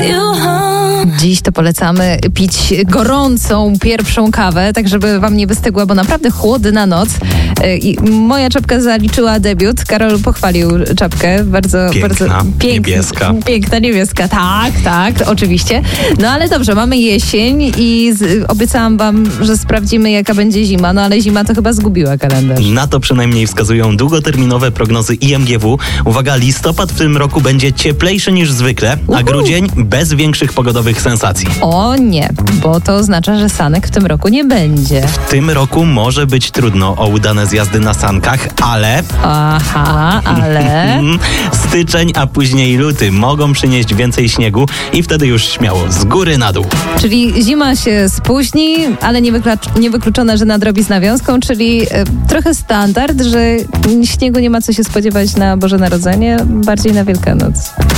Dziś to polecamy pić gorącą pierwszą kawę, tak żeby wam nie wystygła, bo naprawdę chłodna noc. I moja czapka zaliczyła debiut. Karol pochwalił czapkę. Bardzo niebieska. Piękna, niebieska. Tak, oczywiście. No ale dobrze, mamy jesień i obiecałam wam, że sprawdzimy, jaka będzie zima. No ale zima to chyba zgubiła kalendarz. Na to przynajmniej wskazują długoterminowe prognozy IMGW. Uwaga, listopad w tym roku będzie cieplejszy niż zwykle, a grudzień bez większych pogodowych sensacji. O nie, bo to oznacza, że sanek w tym roku nie będzie. W tym roku może być trudno o udane zjazdy na sankach, ale... ale... Styczeń, a później luty mogą przynieść więcej śniegu i wtedy już śmiało z góry na dół. Czyli zima się spóźni, ale niewykluczone, że nadrobi z nawiązką, czyli trochę standard, że śniegu nie ma co się spodziewać na Boże Narodzenie, bardziej na Wielkanoc.